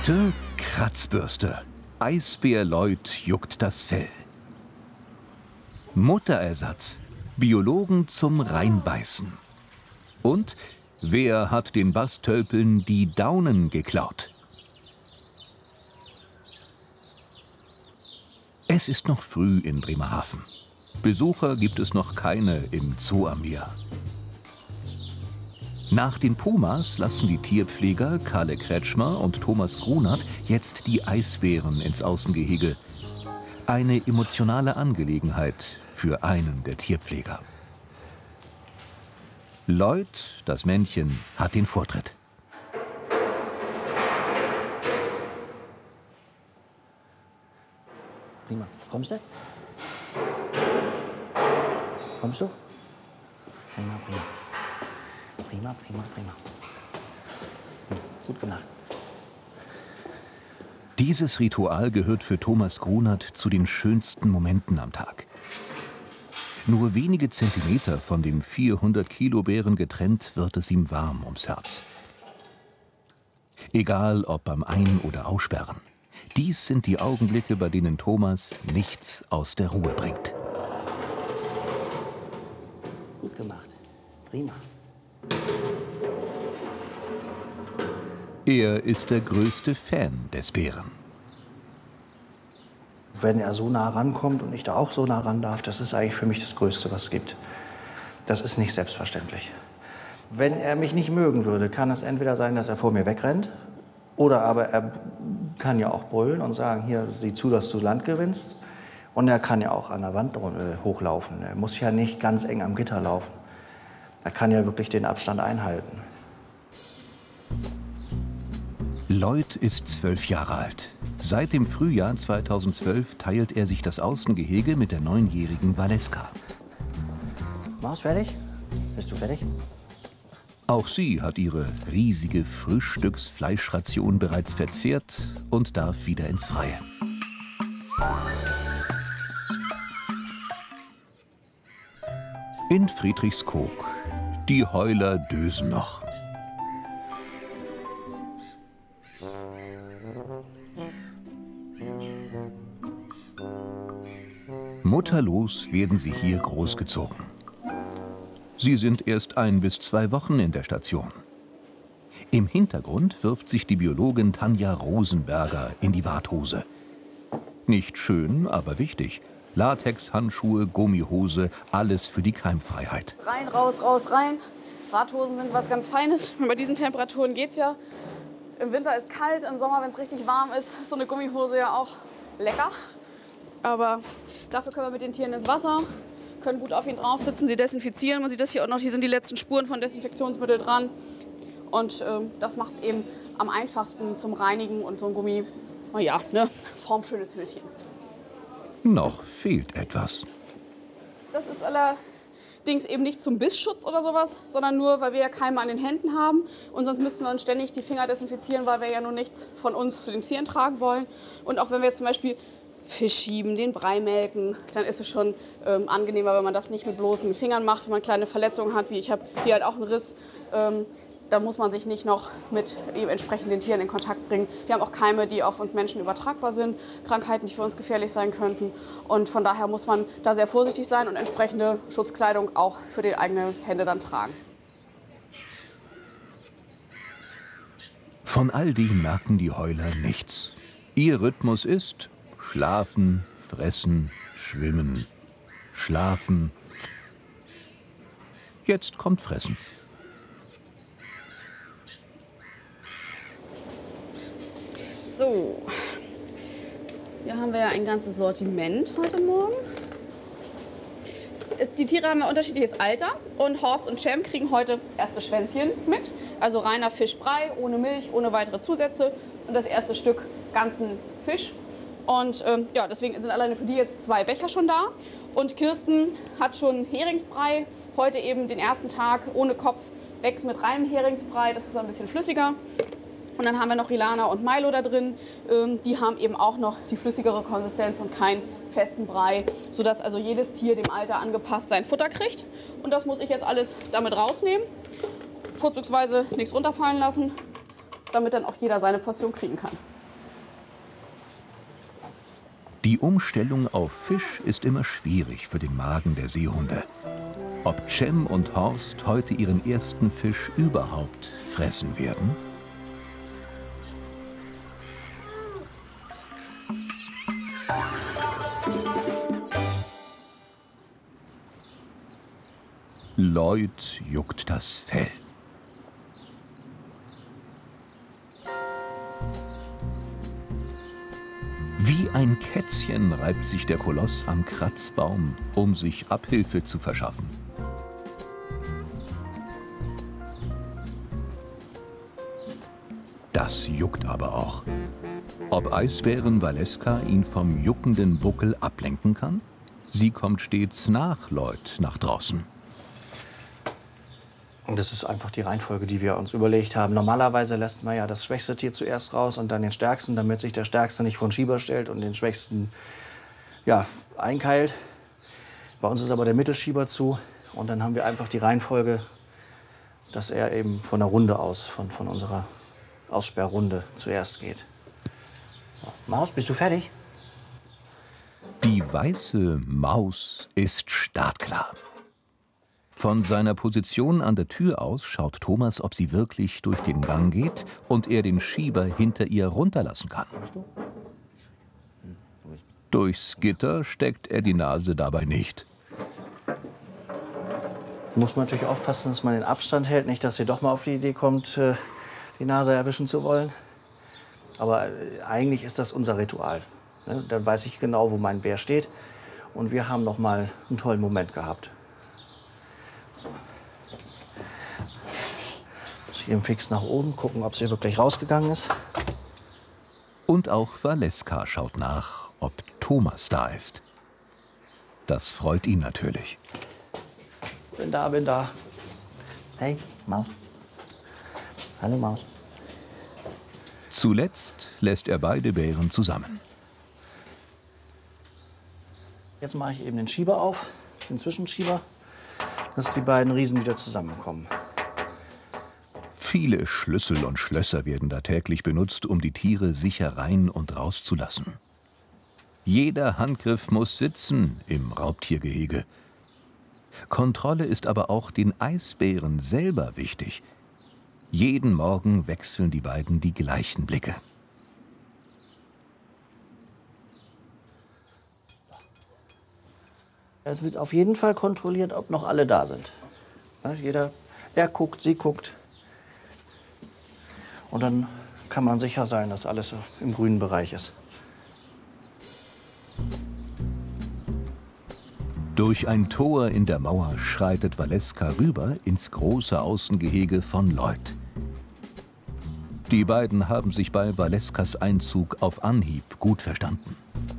Heute Kratzbürste. Eisbär Lloyd juckt das Fell. Mutterersatz. Biologen zum Reinbeißen. Und wer hat den Bastölpeln die Daunen geklaut? Es ist noch früh in Bremerhaven. Besucher gibt es noch keine im Zoo am Meer. Nach den Pumas lassen die Tierpfleger Kalle Kretschmer und Thomas Grunert jetzt die Eisbären ins Außengehege. Eine emotionale Angelegenheit für einen der Tierpfleger. Lloyd, das Männchen, hat den Vortritt. Prima. Kommst du? Kommst du? Prima, prima. Prima, prima, prima. Gut gemacht. Dieses Ritual gehört für Thomas Grunert zu den schönsten Momenten am Tag. Nur wenige Zentimeter von dem 400-Kilo-Bären getrennt, wird es ihm warm ums Herz. Egal ob beim Ein- oder Aussperren. Dies sind die Augenblicke, bei denen Thomas nichts aus der Ruhe bringt. Gut gemacht. Prima. Er ist der größte Fan des Bären. Wenn er so nah rankommt und ich da auch so nah ran darf, das ist eigentlich für mich das Größte, was es gibt. Das ist nicht selbstverständlich. Wenn er mich nicht mögen würde, kann es entweder sein, dass er vor mir wegrennt, oder aber er kann ja auch brüllen und sagen, hier, sieh zu, dass du Land gewinnst. Und er kann ja auch an der Wand hochlaufen. Er muss ja nicht ganz eng am Gitter laufen. Er kann ja wirklich den Abstand einhalten. Lloyd ist 12 Jahre alt. Seit dem Frühjahr 2012 teilt er sich das Außengehege mit der 9-jährigen Valeska. Maus, fertig? Bist du fertig? Auch sie hat ihre riesige Frühstücksfleischration bereits verzehrt und darf wieder ins Freie. In Friedrichskoog. Die Heuler dösen noch. Mutterlos werden sie hier großgezogen. Sie sind erst 1 bis 2 Wochen in der Station. Im Hintergrund wirft sich die Biologin Tanja Rosenberger in die Warthose. Nicht schön, aber wichtig. Latex, Handschuhe, Gummihose, alles für die Keimfreiheit. Rein, raus, raus, rein. Radhosen sind was ganz Feines. Bei diesen Temperaturen geht's ja. Im Winter ist kalt, im Sommer, wenn es richtig warm ist, ist so eine Gummihose ja auch lecker. Aber dafür können wir mit den Tieren ins Wasser, können gut auf ihn drauf sitzen, sie desinfizieren. Man sieht das hier auch noch, hier sind die letzten Spuren von Desinfektionsmittel dran. Und das macht es eben am einfachsten zum Reinigen und so ein Gummi, naja, ne, formschönes Höschen. Noch fehlt etwas. Das ist allerdings eben nicht zum Bissschutz oder sowas, sondern nur, weil wir ja Keime an den Händen haben. Und sonst müssten wir uns ständig die Finger desinfizieren, weil wir ja nur nichts von uns zu den Tieren tragen wollen. Und auch wenn wir jetzt zum Beispiel Fisch schieben, den Brei melken, dann ist es schon angenehmer, wenn man das nicht mit bloßen Fingern macht, wenn man kleine Verletzungen hat, wie ich habe hier halt auch einen Riss. Da muss man sich nicht noch mit eben entsprechenden Tieren in Kontakt bringen. Die haben auch Keime, die auf uns Menschen übertragbar sind, Krankheiten, die für uns gefährlich sein könnten. Und von daher muss man da sehr vorsichtig sein und entsprechende Schutzkleidung auch für die eigenen Hände dann tragen. Von all dem merken die Heuler nichts. Ihr Rhythmus ist schlafen, fressen, schwimmen, schlafen. Jetzt kommt Fressen. So, hier haben wir ja ein ganzes Sortiment heute Morgen. Die Tiere haben ja unterschiedliches Alter und Horst und Cem kriegen heute erste Schwänzchen mit. Also reiner Fischbrei, ohne Milch, ohne weitere Zusätze und das erste Stück ganzen Fisch. Und ja, deswegen sind alleine für die jetzt 2 Becher schon da. Und Kirsten hat schon Heringsbrei, heute eben den ersten Tag ohne Kopf, wächst mit reinem Heringsbrei, das ist ein bisschen flüssiger. Und dann haben wir noch Rilana und Milo da drin. Die haben eben auch noch die flüssigere Konsistenz und keinen festen Brei, sodass also jedes Tier dem Alter angepasst sein Futter kriegt. Und das muss ich jetzt alles damit rausnehmen. Vorzugsweise nichts runterfallen lassen, damit dann auch jeder seine Portion kriegen kann. Die Umstellung auf Fisch ist immer schwierig für den Magen der Seehunde. Ob Cem und Horst heute ihren ersten Fisch überhaupt fressen werden? Lloyd juckt das Fell. Wie ein Kätzchen reibt sich der Koloss am Kratzbaum, um sich Abhilfe zu verschaffen. Das juckt aber auch. Ob Eisbären Valeska ihn vom juckenden Buckel ablenken kann? Sie kommt stets nach Lloyd nach draußen. Und das ist einfach die Reihenfolge, die wir uns überlegt haben. Normalerweise lässt man ja das schwächste Tier zuerst raus und dann den stärksten, damit sich der Stärkste nicht vor den Schieber stellt und den Schwächsten einkeilt. Bei uns ist aber der Mittelschieber zu und dann haben wir einfach die Reihenfolge, dass er eben von der Runde aus, von unserer Aussperrrunde zuerst geht. So, Maus, bist du fertig? Die weiße Maus ist startklar. Von seiner Position an der Tür aus schaut Thomas, ob sie wirklich durch den Gang geht und er den Schieber hinter ihr runterlassen kann. Durchs Gitter steckt er die Nase dabei nicht. Muss man natürlich aufpassen, dass man den Abstand hält, nicht, dass sie doch mal auf die Idee kommt, die Nase erwischen zu wollen. Aber eigentlich ist das unser Ritual. Dann weiß ich genau, wo mein Bär steht. Und wir haben noch mal einen tollen Moment gehabt. Muss ich eben fix nach oben gucken, ob sie wirklich rausgegangen ist. Und auch Valeska schaut nach, ob Thomas da ist. Das freut ihn natürlich. Bin da, bin da. Hey, Maus. Hallo, Maus. Zuletzt lässt er beide Bären zusammen. Jetzt mache ich eben den Schieber auf, den Zwischenschieber, dass die beiden Riesen wieder zusammenkommen. Viele Schlüssel und Schlösser werden da täglich benutzt, um die Tiere sicher rein und rauszulassen. Jeder Handgriff muss sitzen im Raubtiergehege. Kontrolle ist aber auch den Eisbären selber wichtig. Jeden Morgen wechseln die beiden die gleichen Blicke. Es wird auf jeden Fall kontrolliert, ob noch alle da sind. Er guckt, sie guckt. Und dann kann man sicher sein, dass alles im grünen Bereich ist. Durch ein Tor in der Mauer schreitet Valeska rüber ins große Außengehege von Lloyd. Die beiden haben sich bei Valeskas Einzug auf Anhieb gut verstanden.